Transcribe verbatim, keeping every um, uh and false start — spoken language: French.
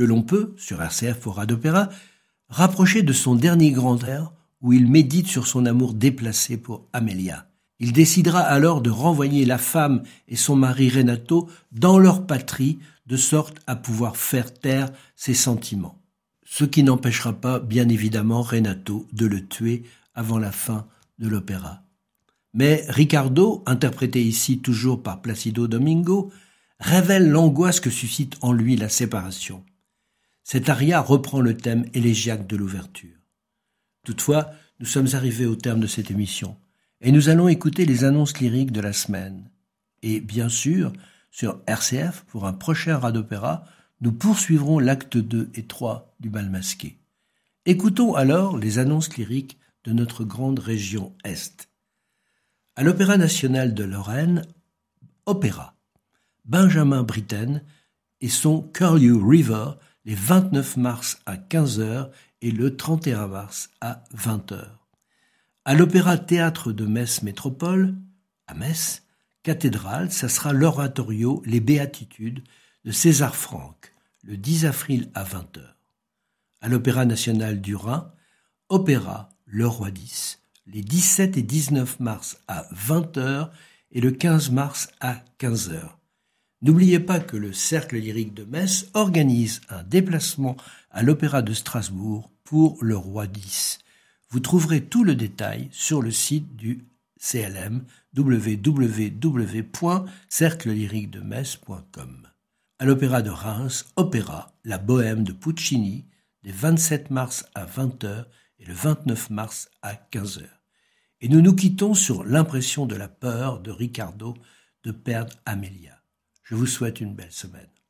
que l'on peut, sur R C F pour Radopéra, rapprocher de son dernier grand air où il médite sur son amour déplacé pour Amelia. Il décidera alors de renvoyer la femme et son mari Renato dans leur patrie, de sorte à pouvoir faire taire ses sentiments. Ce qui n'empêchera pas, bien évidemment, Renato de le tuer avant la fin de l'opéra. Mais Ricardo, interprété ici toujours par Placido Domingo, révèle l'angoisse que suscite en lui la séparation. Cet aria reprend le thème élégiaque de l'ouverture. Toutefois, nous sommes arrivés au terme de cette émission et nous allons écouter les annonces lyriques de la semaine. Et bien sûr, sur R C F, pour un prochain Radopéra, nous poursuivrons l'acte deux et trois du Bal masqué. Écoutons alors les annonces lyriques de notre grande région Est. À l'Opéra national de Lorraine, opéra, Benjamin Britten et son Curlew River les vingt-neuf mars à quinze heures et le trente et un mars à vingt heures. À l'Opéra Théâtre de Metz Métropole, à Metz, cathédrale, ça sera l'oratorio Les Béatitudes de César Franck, le dix avril à vingt heures. À l'Opéra national du Rhin, opéra Le Roi dix, les dix-sept et dix-neuf mars à vingt heures et le quinze mars à quinze heures. N'oubliez pas que le Cercle lyrique de Metz organise un déplacement à l'Opéra de Strasbourg pour Le Roi dix. Vous trouverez tout le détail sur le site du C L M, w w w point cercle lyrique de metz point com. À l'Opéra de Reims, opéra La Bohème de Puccini, des vingt-sept mars à vingt heures et le vingt-neuf mars à quinze heures. Et nous nous quittons sur l'impression de la peur de Ricardo de perdre Amelia. Je vous souhaite une belle semaine.